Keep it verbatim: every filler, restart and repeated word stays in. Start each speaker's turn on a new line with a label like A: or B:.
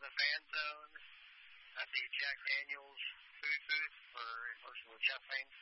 A: the fan zone at the Jack Daniels food booth for in person with Jeff Lane.